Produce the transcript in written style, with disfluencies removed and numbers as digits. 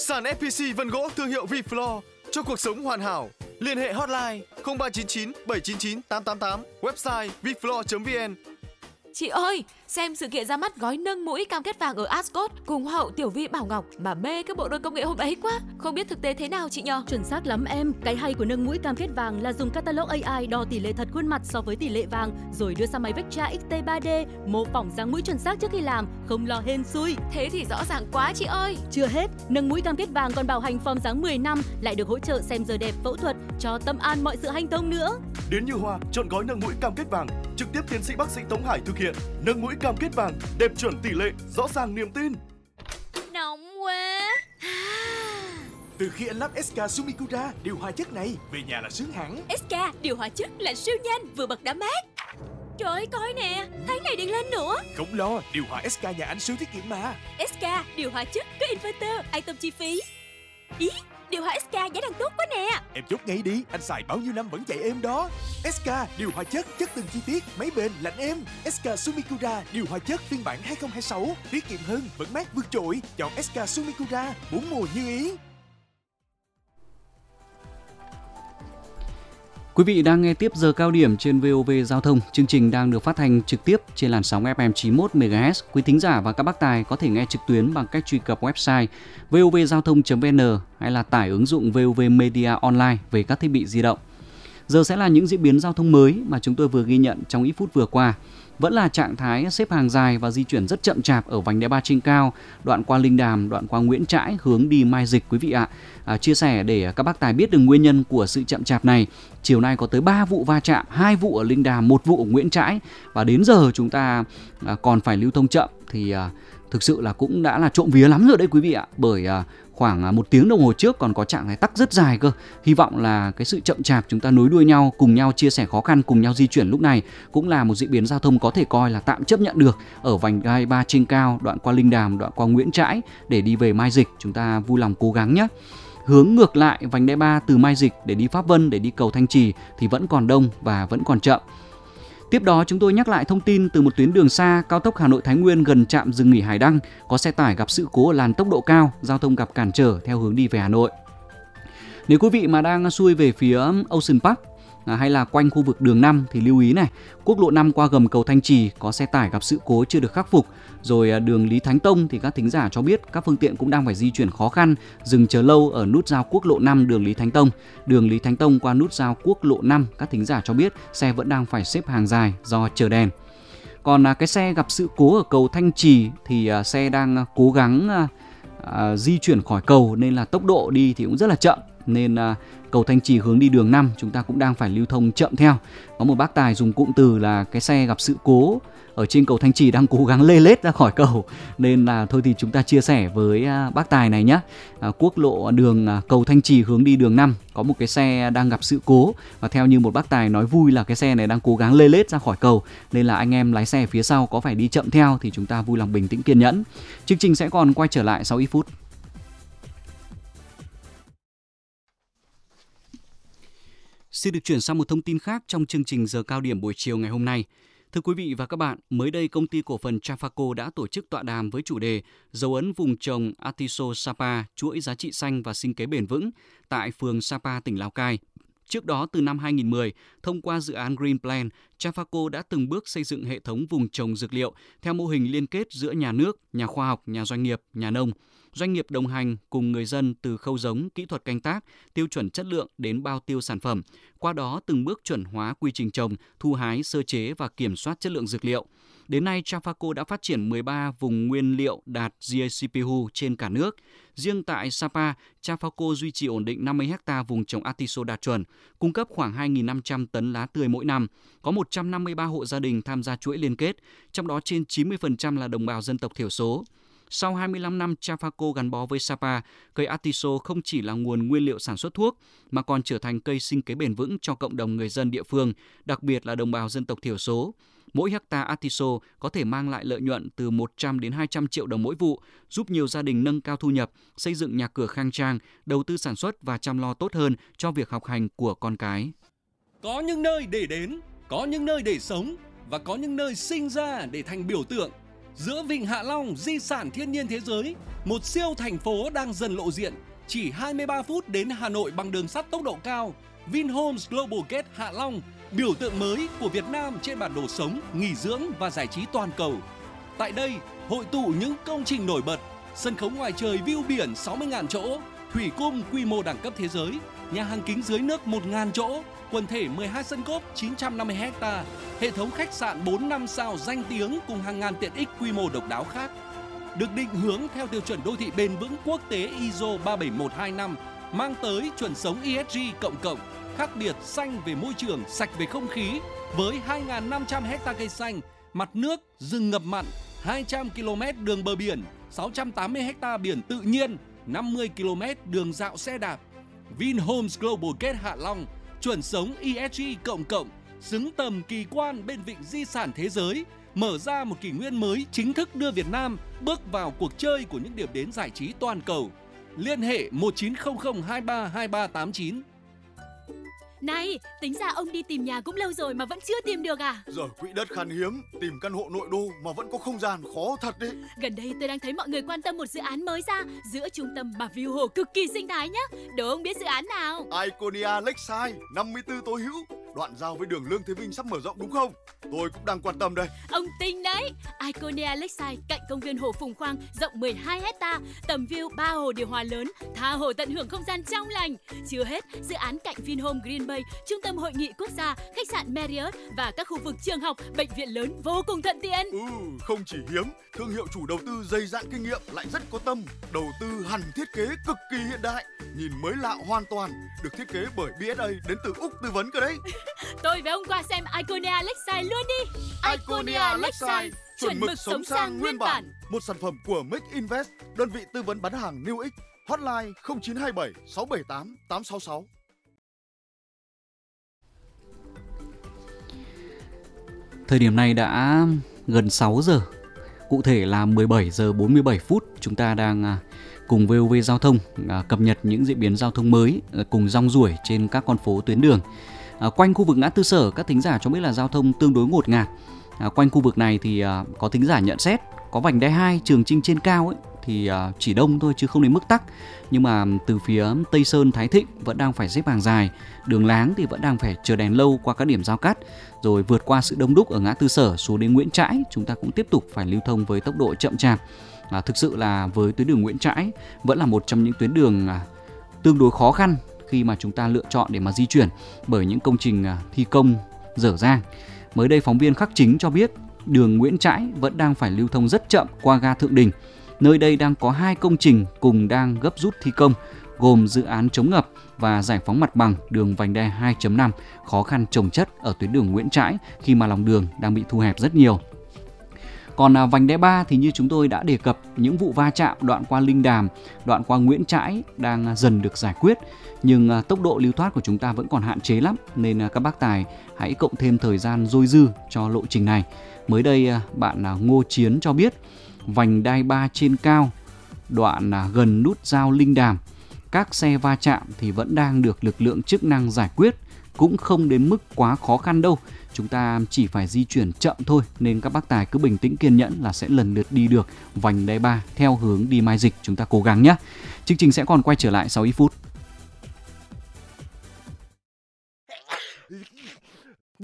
Sàn FPC vân gỗ thương hiệu Viflo cho cuộc sống hoàn hảo. Liên hệ hotline 0399 799 888, website viflo.vn. Chị ơi, xem sự kiện ra mắt gói nâng mũi cam kết vàng ở Ascot cùng Hoa hậu Tiểu Vi Bảo Ngọc mà mê cái bộ đôi công nghệ hôm ấy quá. Không biết thực tế thế nào chị nhờ? Chuẩn xác lắm em. Cái hay của nâng mũi cam kết vàng là dùng catalog AI đo tỷ lệ thật khuôn mặt so với tỷ lệ vàng, rồi đưa sang máy Vectra XT3D mô phỏng dáng mũi chuẩn xác trước khi làm, không lo hên xui. Thế thì rõ ràng quá chị ơi. Chưa hết, nâng mũi cam kết vàng còn bảo hành form dáng 10 năm, lại được hỗ trợ xem giờ đẹp, phẫu thuật, cho tâm an mọi sự hanh thông nữa. Đến Như Hoa, chọn gói nâng mũi cam kết vàng, trực tiếp tiến sĩ bác sĩ Tống Hải thực hiện. Nâng mũi cam kết vàng, đẹp chuẩn tỷ lệ, rõ ràng niềm tin. Nóng quá. Từ khi anh lắp SK Sumikura điều hòa chất này, về nhà là sướng hẳn. SK điều hòa chất là siêu nhanh, vừa bật đã mát. Trời ơi, coi nè, tháng này điện lên nữa. Không lo, điều hòa SK nhà anh siêu tiết kiệm mà. SK điều hòa chất có inverter, ai tâm chi phí. Ý, điều hòa SK giá đang tốt quá nè. Em chốt ngay đi, anh xài bao nhiêu năm vẫn chạy êm đó. SK điều hòa chất từng chi tiết, máy bền, lạnh êm. SK Sumikura điều hòa chất phiên bản 2026, tiết kiệm hơn, vẫn mát vượt trội. Chọn SK Sumikura, 4 mùa như ý. Quý vị đang nghe tiếp giờ cao điểm trên VOV Giao thông. Chương trình đang được phát thanh trực tiếp trên làn sóng FM 91 MHz. Quý thính giả và các bác tài có thể nghe trực tuyến bằng cách truy cập website vovgiao thông.vn hay là tải ứng dụng VOV Media Online về các thiết bị di động. Giờ sẽ là những diễn biến giao thông mới mà chúng tôi vừa ghi nhận trong ít phút vừa qua. Vẫn là trạng thái xếp hàng dài và di chuyển rất chậm chạp ở vành đai 3 trên cao, đoạn qua Linh Đàm, đoạn qua Nguyễn Trãi hướng đi Mai Dịch quý vị ạ. Chia sẻ để các bác tài biết được nguyên nhân của sự chậm chạp này. Chiều nay có tới 3 vụ va chạm, 2 vụ ở Linh Đàm, 1 vụ ở Nguyễn Trãi và đến giờ chúng ta còn phải lưu thông chậm thì thực sự là cũng đã là trộm vía lắm rồi đấy quý vị ạ. Bởi khoảng 1 tiếng đồng hồ trước còn có trạng thái tắc rất dài cơ. Hy vọng là cái sự chậm chạp chúng ta nối đuôi nhau, cùng nhau chia sẻ khó khăn, cùng nhau di chuyển lúc này cũng là một diễn biến giao thông có thể coi là tạm chấp nhận được ở vành đai 3 trên cao, đoạn qua Linh Đàm, đoạn qua Nguyễn Trãi để đi về Mai Dịch. Chúng ta vui lòng cố gắng nhé. Hướng ngược lại vành đai 3 từ Mai Dịch để đi Pháp Vân, để đi cầu Thanh Trì thì vẫn còn đông và vẫn còn chậm. Tiếp đó chúng tôi nhắc lại thông tin từ một tuyến đường xa, cao tốc Hà Nội Thái Nguyên gần trạm dừng nghỉ Hải Đăng có xe tải gặp sự cố ở làn tốc độ cao, giao thông gặp cản trở theo hướng đi về Hà Nội. Nếu quý vị mà đang xuôi về phía Ocean Park hay là quanh khu vực đường 5 thì lưu ý này, quốc lộ 5 qua gầm cầu Thanh Trì có xe tải gặp sự cố chưa được khắc phục. Rồi đường Lý Thánh Tông thì các thính giả cho biết các phương tiện cũng đang phải di chuyển khó khăn, dừng chờ lâu ở nút giao quốc lộ 5 đường Lý Thánh Tông. Đường Lý Thánh Tông qua nút giao quốc lộ 5, các thính giả cho biết xe vẫn đang phải xếp hàng dài do chờ đèn. Còn cái xe gặp sự cố ở cầu Thanh Trì thì xe đang cố gắng di chuyển khỏi cầu nên là tốc độ đi thì cũng rất là chậm. Nên cầu Thanh Trì hướng đi đường 5 chúng ta cũng đang phải lưu thông chậm theo. Có một bác tài dùng cụm từ là cái xe gặp sự cố ở trên cầu Thanh Trì đang cố gắng lê lết ra khỏi cầu. Nên là thôi thì chúng ta chia sẻ với bác tài này nhé. Quốc lộ đường cầu Thanh Trì hướng đi đường 5 có một cái xe đang gặp sự cố. Và theo như một bác tài nói vui là cái xe này đang cố gắng lê lết ra khỏi cầu. Nên là anh em lái xe phía sau có phải đi chậm theo thì chúng ta vui lòng bình tĩnh kiên nhẫn. Chương trình sẽ còn quay trở lại sau ít phút. Xin được chuyển sang một thông tin khác trong chương trình giờ cao điểm buổi chiều ngày hôm nay. Thưa quý vị và các bạn, mới đây công ty cổ phần Trafaco đã tổ chức tọa đàm với chủ đề Dấu ấn vùng trồng Artiso Sapa, chuỗi giá trị xanh và sinh kế bền vững tại phường Sapa, tỉnh Lào Cai. Trước đó, từ năm 2010, thông qua dự án Green Plan, Trafaco đã từng bước xây dựng hệ thống vùng trồng dược liệu theo mô hình liên kết giữa nhà nước, nhà khoa học, nhà doanh nghiệp, nhà nông. Doanh nghiệp đồng hành cùng người dân từ khâu giống, kỹ thuật canh tác, tiêu chuẩn chất lượng đến bao tiêu sản phẩm. Qua đó từng bước chuẩn hóa quy trình trồng, thu hái, sơ chế và kiểm soát chất lượng dược liệu. Đến nay, Trafaco đã phát triển 13 vùng nguyên liệu đạt GACP-HU trên cả nước. Riêng tại Sapa, Trafaco duy trì ổn định 50 ha vùng trồng Artiso đạt chuẩn, cung cấp khoảng 2.500 tấn lá tươi mỗi năm. Có 153 hộ gia đình tham gia chuỗi liên kết, trong đó trên 90% là đồng bào dân tộc thiểu số. Sau 25 năm Trafaco gắn bó với Sapa, cây Artiso không chỉ là nguồn nguyên liệu sản xuất thuốc mà còn trở thành cây sinh kế bền vững cho cộng đồng người dân địa phương, đặc biệt là đồng bào dân tộc thiểu số. Mỗi hecta Artiso có thể mang lại lợi nhuận từ 100 đến 200 triệu đồng mỗi vụ, giúp nhiều gia đình nâng cao thu nhập, xây dựng nhà cửa khang trang, đầu tư sản xuất và chăm lo tốt hơn cho việc học hành của con cái. Có những nơi để đến, có những nơi để sống và có những nơi sinh ra để thành biểu tượng. Giữa Vịnh Hạ Long, di sản thiên nhiên thế giới, một siêu thành phố đang dần lộ diện. Chỉ 23 phút đến Hà Nội bằng đường sắt tốc độ cao. Vinhomes Global Gate Hạ Long, biểu tượng mới của Việt Nam trên bản đồ sống, nghỉ dưỡng và giải trí toàn cầu. Tại đây, hội tụ những công trình nổi bật, sân khấu ngoài trời view biển 60.000 chỗ, thủy cung quy mô đẳng cấp thế giới, nhà hàng kính dưới nước 1.000 chỗ, quần thể 12 sân golf 950 ha, hệ thống khách sạn 4-5 sao danh tiếng cùng hàng ngàn tiện ích quy mô độc đáo khác. Được định hướng theo tiêu chuẩn đô thị bền vững quốc tế ISO 37125, mang tới chuẩn sống ESG cộng, khác biệt xanh về môi trường, sạch về không khí, với 2.500 ha cây xanh, mặt nước, rừng ngập mặn, 200 km đường bờ biển, 680 ha biển tự nhiên, 50 km đường dạo xe đạp. Vinhomes Global Gate Hạ Long, chuẩn sống ESG cộng, xứng tầm kỳ quan bên vịnh di sản thế giới, mở ra một kỷ nguyên mới chính thức đưa Việt Nam bước vào cuộc chơi của những điểm đến giải trí toàn cầu. Liên hệ 1900 23 2389. Này, tính ra ông đi tìm nhà cũng lâu rồi mà vẫn chưa tìm được à? Giờ quỹ đất khan hiếm, tìm căn hộ nội đô mà vẫn có không gian khó thật đấy. Gần đây tôi đang thấy mọi người quan tâm một dự án mới ra giữa trung tâm mà view hồ cực kỳ sinh thái nhá. Đố ông biết dự án nào? Iconia Lakeside, 54 Tố Hữu, đoạn giao với đường Lương Thế Vinh sắp mở rộng đúng không? Tôi cũng đang quan tâm đây. Ông tinh đấy. Iconia Lakeside cạnh công viên hồ Phùng Khoang, rộng 12 ha, tầm view 3 hồ điều hòa lớn, tha hồ tận hưởng không gian trong lành. Chưa hết, dự án cạnh Vinhome Green Bay, trung tâm hội nghị quốc gia, khách sạn Marriott và các khu vực trường học, bệnh viện lớn vô cùng thuận tiện. Không chỉ hiếm, thương hiệu chủ đầu tư dày dạn kinh nghiệm lại rất có tâm, đầu tư hẳn thiết kế cực kỳ hiện đại, nhìn mới lạ hoàn toàn, được thiết kế bởi BSA đến từ Úc tư vấn cơ đấy. Tôi với ông qua xem Iconia Lakeside luôn đi. Iconia Lakeside, chuẩn mực sống sang nguyên bản. Một sản phẩm của Make Invest, đơn vị tư vấn bán hàng New X. Hotline 0927 678 866. Thời điểm này đã gần 6 giờ, cụ thể là 17 giờ 47 phút. Chúng ta đang cùng VOV Giao thông cập nhật những diễn biến giao thông mới cùng rong ruổi trên các con phố tuyến đường. Quanh khu vực ngã tư Sở, các thính giả cho biết là giao thông tương đối ngột ngạt. Quanh khu vực này thì có thính giả nhận xét có vành đai 2 Trường Chinh trên cao ấy, thì chỉ đông thôi chứ không đến mức tắc. Nhưng mà từ phía Tây Sơn, Thái Thịnh vẫn đang phải xếp hàng dài. Đường Láng thì vẫn đang phải chờ đèn lâu qua các điểm giao cắt. Rồi vượt qua sự đông đúc ở ngã tư Sở xuống đến Nguyễn Trãi, chúng ta cũng tiếp tục phải lưu thông với tốc độ chậm chạp. Thực sự là với tuyến đường Nguyễn Trãi vẫn là một trong những tuyến đường tương đối khó khăn khi mà chúng ta lựa chọn để mà di chuyển, bởi những công trình thi công dở dang. Mới đây phóng viên Khắc Chính cho biết đường Nguyễn Trãi vẫn đang phải lưu thông rất chậm qua ga Thượng Đình. Nơi đây đang có 2 công trình cùng đang gấp rút thi công, gồm dự án chống ngập và giải phóng mặt bằng đường vành đai 2.5, khó khăn chồng chất ở tuyến đường Nguyễn Trãi khi mà lòng đường đang bị thu hẹp rất nhiều. Còn vành đai 3 thì như chúng tôi đã đề cập, những vụ va chạm đoạn qua Linh Đàm, đoạn qua Nguyễn Trãi đang dần được giải quyết, nhưng tốc độ lưu thoát của chúng ta vẫn còn hạn chế lắm, nên các bác tài hãy cộng thêm thời gian dôi dư cho lộ trình này. Mới đây bạn Ngô Chiến cho biết vành đai 3 trên cao, đoạn gần nút giao Linh Đàm, các xe va chạm thì vẫn đang được lực lượng chức năng giải quyết, cũng không đến mức quá khó khăn đâu. Chúng ta chỉ phải di chuyển chậm thôi, nên các bác tài cứ bình tĩnh kiên nhẫn là sẽ lần lượt đi được vành đai 3 theo hướng đi Mai Dịch. Chúng ta cố gắng nhé. Chương trình sẽ còn quay trở lại sau ít phút.